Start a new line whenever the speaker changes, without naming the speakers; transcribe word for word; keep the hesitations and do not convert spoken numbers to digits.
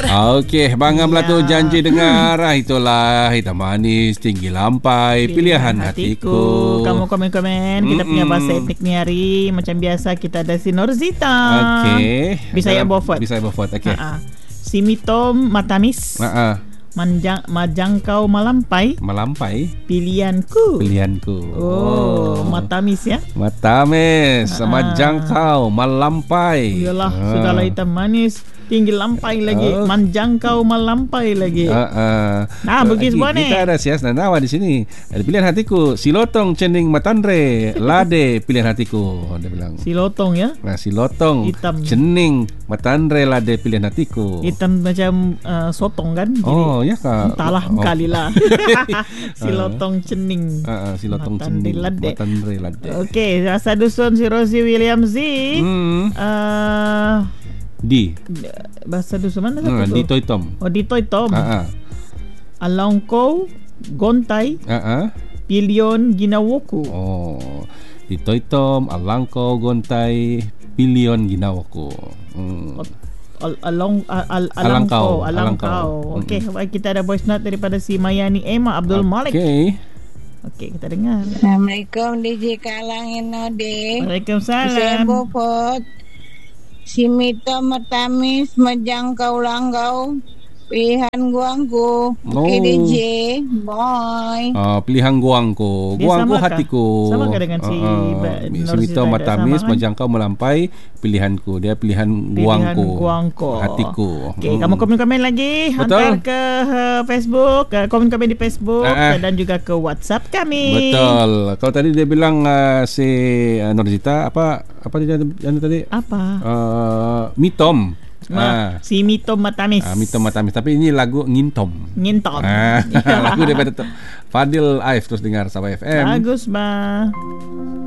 Okey, Bangam lah tu janji dengar. Itulah hitam manis tinggi lampai pilihan, pilihan hatiku. hatiku.
Kamu komen-komen kita punya bahasa etnik ni hari macam biasa kita ada si Norzita.
Okey.
Bisa ya Bofot.
Bisa ya Bofot. Okey.
Si Mitom Matamis.
Ha
Manjang, majangkau malampai.
Malampai.
Pilihanku.
Pilihanku.
Oh, oh. Matamis ya.
Matamis. Ah. Majangkau malampai.
Iyalah, ah. Sudahlah hitam manis. Tinggi lampai lagi, oh. Manjangkau malampai lagi. Uh, uh. Nah, so, begitu semua ni.
Kita ada sias dan nawa di sini. Ada pilihan hatiku. Silotong cening matandre, lade pilihan hatiku. Dia bilang.
Silotong ya?
Nah, silotong hitam. Cening matandre, lade pilihan hatiku.
Hitam macam uh, sotong kan?
Oh, jadi, ya kak.
Entahlah oh. kali lah. Silotong cening.
Uh, uh, silotong cening
lade.
matandre, lade.
Okey, rasa dusun si Rosie William Z. Hmm. Uh,
Di
bahasa dusun mana
hmm, tu? Di Toy Tom.
Oh, di Toy Tom.
Ha ah.
Alongko Gontai.
Ha ah.
Pilion Ginawoku.
Oh. Di Toy Tom, Alongko Gontai, Pilion Ginawoku. Hmm.
Al along al alangkau alangkau. Okey, hmm. kita ada voice note daripada si Mayani Emma Abdul okay. Malik.
Okey.
Okey, kita dengar.
Assalamualaikum D J Kalangin Node.
Waalaikumsalam.
Bofot. Si Mita Matamis majangkau langgau pilihan guangku. Okey oh. D J. Bye.
Uh, pilihan guangku. Guangku hatiku.
Sama ke dengan si uh, uh,
si Mita Matamis majangkau melampai pilihanku. Dia pilihan, pilihan guangku.
guangku.
Hatiku.
Okey, hmm. kamu komen-komen lagi.
Betul.
Hantar ke uh, Facebook, uh, komen-komen di Facebook uh, uh. dan juga ke WhatsApp kami.
Betul. Kalau tadi dia bilang uh, si uh, Norzita apa apa dia yang tadi?
Apa?
Uh, Mitom.
Ah. Si Mitom Matamis.
Ah, Mitom Matamis. Tapi ini lagu Ngintom.
Ngintom.
Ah, lagu daripada Fadil Aif. Terus dengar Sabah F M.
Bagus, bah.